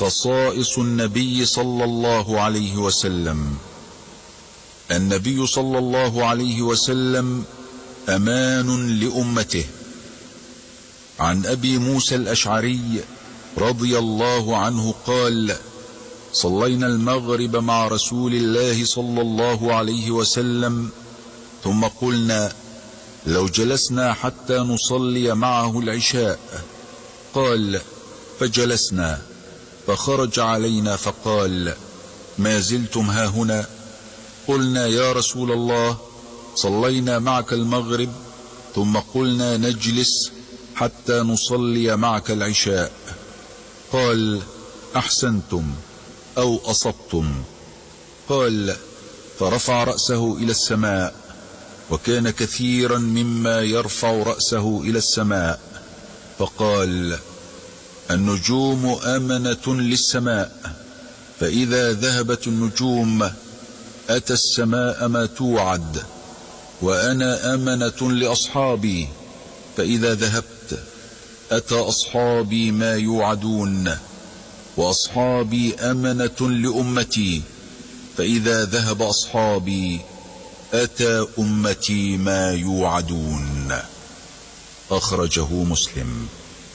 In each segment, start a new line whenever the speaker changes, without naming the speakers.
خصائص النبي صلى الله عليه وسلم. النبي صلى الله عليه وسلم أمان لأمته. عن أبي موسى الأشعري رضي الله عنه قال: صلينا المغرب مع رسول الله صلى الله عليه وسلم، ثم قلنا: لو جلسنا حتى نصلي معه العشاء. قال: فجلسنا، فخرج علينا فقال: ما زلتم هاهنا؟ قلنا: يا رسول الله، صلينا معك المغرب ثم قلنا نجلس حتى نصلي معك العشاء. قال: أحسنتم أو أصبتم. قال: فرفع رأسه إلى السماء، وكان كثيرا مما يرفع رأسه إلى السماء، فقال: النجوم أمنة للسماء، فإذا ذهبت النجوم أتى السماء ما توعد، وأنا أمنة لأصحابي، فإذا ذهبت أتى أصحابي ما يوعدون، وأصحابي أمنة لأمتي، فإذا ذهب أصحابي أتى أمتي ما يوعدون. أخرجه مسلم.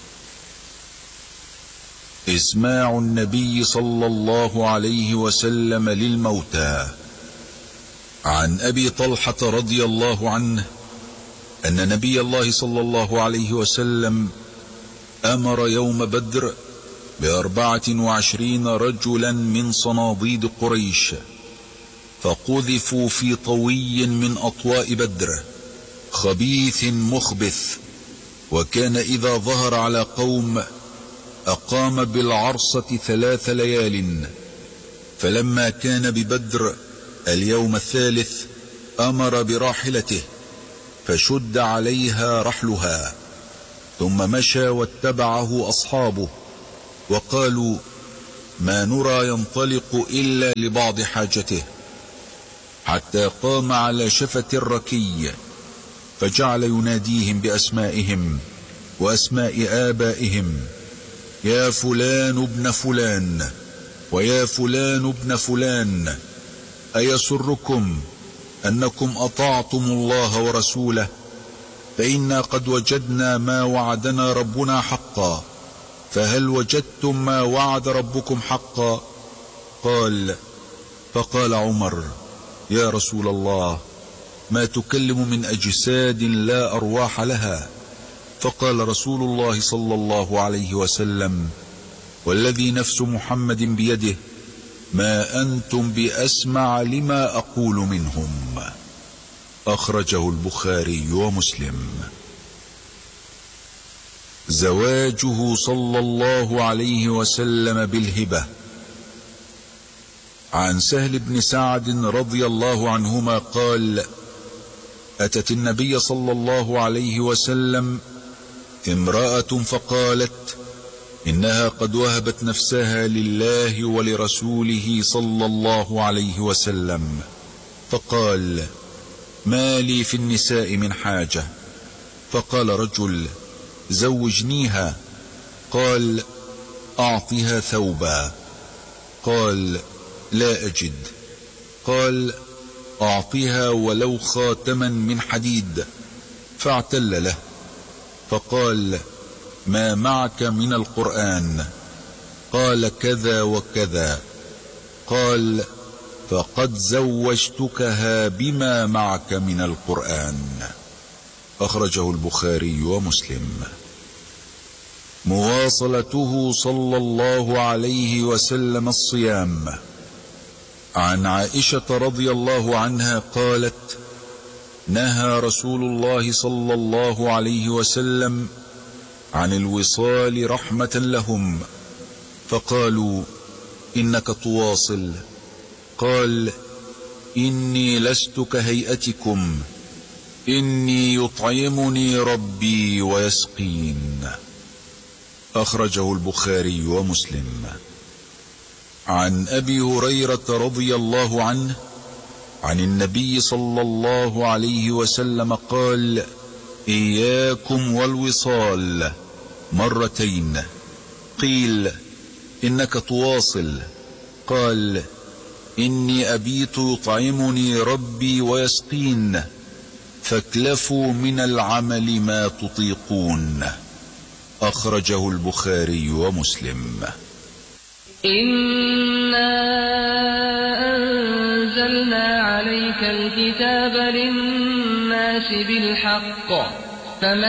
إسماع النبي صلى الله عليه وسلم للموتى. عن أبي طلحة رضي الله عنه أن نبي الله صلى الله عليه وسلم أمر يوم بدر ب24 رجلا من صناديد قريش، فقذفوا في طوي من أطواء بدر خبيث مخبث، وكان إذا ظهر على قوم أقام بالعرصة 3 ليال، فلما كان ببدر اليوم الثالث أمر براحلته فشد عليها رحلها، ثم مشى واتبعه أصحابه، وقالوا: ما نرى ينطلق إلا لبعض حاجته، حتى قام على شفة الركي فجعل يناديهم بأسمائهم وأسماء آبائهم: يا فلان ابن فلان، ويا فلان ابن فلان، أيسركم أنكم أطعتم الله ورسوله؟ فإنا قد وجدنا ما وعدنا ربنا حقا، فهل وجدتم ما وعد ربكم حقا؟ فقال عمر: يا رسول الله، ما تكلم من أجساد لا أرواح لها؟ فقال رسول الله صلى الله عليه وسلم: والذي نفس محمد بيده، ما أنتم بأسمع لما أقول منهم. أخرجه البخاري ومسلم. زواجه صلى الله عليه وسلم بالهبة. عن سهل بن سعد رضي الله عنهما قال: أتت النبي صلى الله عليه وسلم امرأة فقالت: إنها قد وهبت نفسها لله ولرسوله صلى الله عليه وسلم. فقال: ما لي في النساء من حاجة. فقال رجل: زوجنيها. قال: أعطها ثوبا. قال: لا أجد. قال: أعطها ولو خاتما من حديد. فاعتل له، فقال: ما معك من القرآن؟ قال: كذا وكذا. قال: فقد زوجتكها بما معك من القرآن. أخرجه البخاري ومسلم. مواصلته صلى الله عليه وسلم الصيام. عن عائشة رضي الله عنها قالت: نهى رسول الله صلى الله عليه وسلم عن الوصال رحمة لهم، فقالوا: إنك تواصل. قال: إني لست كهيئتكم، إني يطعمني ربي ويسقين. أخرجه البخاري ومسلم. عن أبي هريرة رضي الله عنه عن النبي صلى الله عليه وسلم قال: إياكم والوصال، مرتين. قيل: إنك تواصل. قال: إني أبيت يطعمني ربي ويسقين، فاكلفوا من العمل ما تطيقون. أخرجه البخاري ومسلم.
إنا أنزلنا عليك الكتاب للناس بالحق، فمن